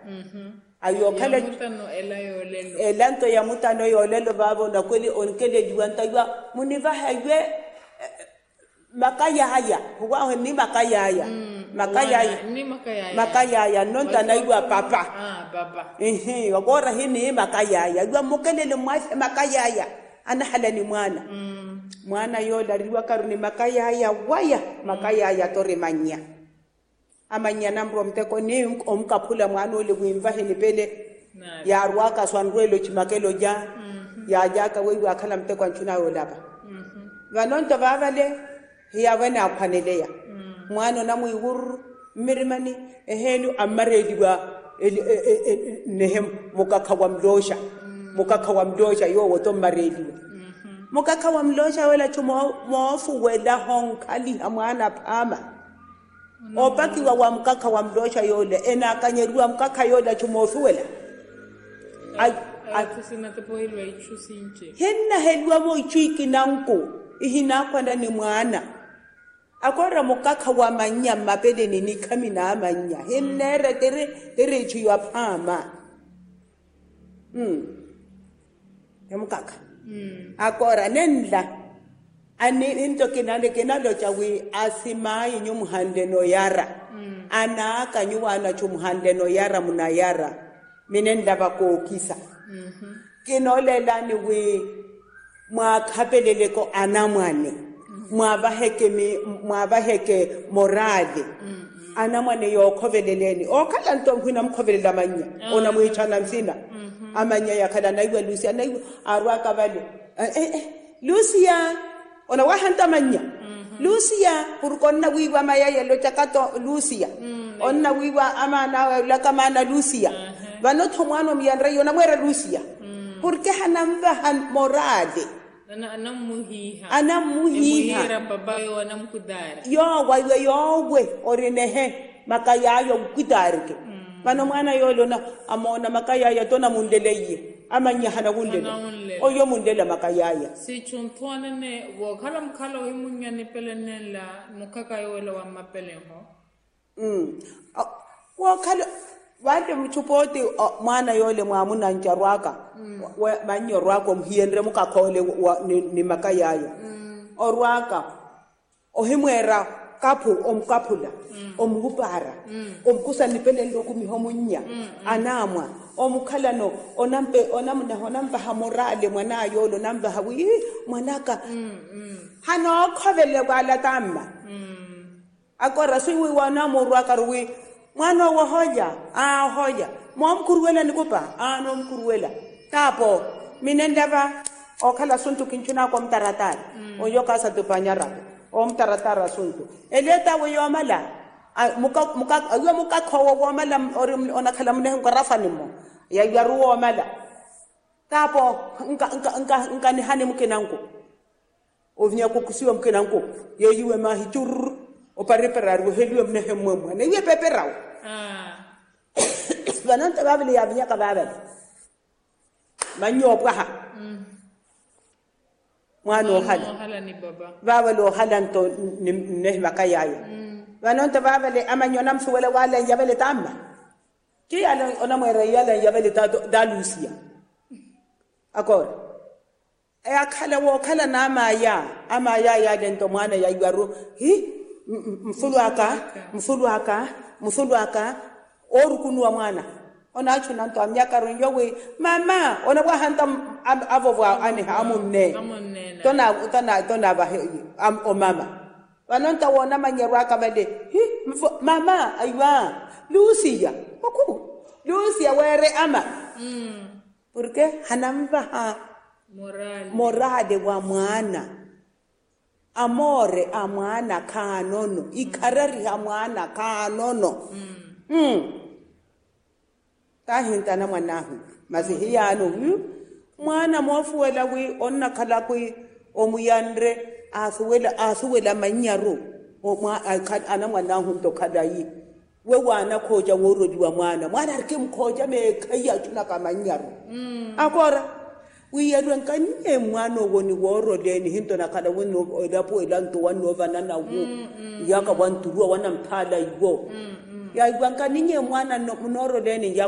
ayo kala elanto ya mutano yolelo babo na kweli onkele juanta ywa muniva haywe makaya haya huwa ni makaya haya makaya haya nonta na ywa papa baba wagora hini makaya haya ywa mukelele mwafe makaya haya ana halani mwana yola riwa karuni makaya haya waya makaya haya tore manya amanya nambro mteko ni omkaphula mwana ole kuimva hini pele ya ruaka swanrwelo chimakelo ya jaka wewe akhala mteko anchuna yolaba vanonto vavale hiya vana akhwaneleya mwana namuigur mirimani ehelu amarediwa nehem mukakha wa mdosha yo woto marediwa mukakha wa mdosha wela chumo mofu wela honkali amwana phama opakiwa wa mkaka wa mdosha yole ena akanyerua mkaka yole chumofu wela henna helwa mo ichiki nanku ihina kwanda ni mwana akora mukaka wa manya mapele ni kami na manya henna tere chiwa phama ya mukaka akora nenda ani into kinalo chawi asimai nyumuhande no yara ana kanyuwana chumuhande no yara munayara minenda bakokisa kinolela ni we mwakhapelele ko anamwane mwabaheke morale anamwane yokhoveleleni okhala ntombi namkhovelela manya ona muyichana msina amanya yakhala nayiwe Lucia nayiwe arwaka vale Lucia ona wahanta manya Lucia purkonna wiwa mayaya lo chakato Lucia onna wiwa amana la kamana Lucia vanotho mwana miyanre yona mwera Lucia porque hanamba morale anamuhiha baba yo anamkudara yo waiwe yowe orinehe makayayo kudarike vano mwana yolo na amona makayaya tona mundeleye amanya hana kundele oyo mundela makayaya si chuntwana ne wo khala mkhalo himunyane pelenela mukaka yolo wa mapeleho wo khala wande mchupoti mwana yole mwamuna njarwaka manyorwako mhiendre mukakhole ni makayaya orwaka ohimwera kaphu omkaphula omhupara omkusanipele lokumihomunya anamwa omkhalano onampa hamorale mwana yolo namba hawi mwanaka hano khovele kwala tamba akora siwi wana morwaka ruwi mwana wa hoja hoja momkuruwela nikupa no mkuruwela tapo minendaba okhala suntu kinchuna kwa mtaratara oyoka satupanyara omtaratara suntu eleta woyomala muka khowo womala onakhala mune ngarafanimo ya yaruwo mala tapo nka ni hani mkenanko ovnya kukusiwa mkenanko yeyiwe mahichur oparepera ruheliwe mne hemwe ne ye peperao bananta babili ya binya kababa manyopwa ha mwano hala ni baba lo halanto ne makayaya bananta babili amanyona msuwele wala yabele tamba ki ala ona mwera yala yabele da Lucia akor akhala wo khala na amaya ya dento mwana ya yaro mfuluaka orukunwa mwana ona achuna nto amyaka ronyowe mama ona wahanta avovwa ane amunne tona ba o mama banonta wona manyerwa kabade mama aywa Lucia Lucia were ama porque hanamba morale wa mwana amore amwana kanono ikarari amwana kanono tahinta na mwanahu mazihiyano mwana mwafuwela wi onna khala kwi omuyandre asuwela manyaro ana mwanahu to khadayi we wana khoja worodiwa mwana rike mkhoja me khaya tuna kamanyaro akora wiyelwe nkanye mwana woni woro leni hinto nakhala woni lapho elanto wanova nana wo yaka wantuwa wanamthala yiwo ya igwankaninye mwana noro leni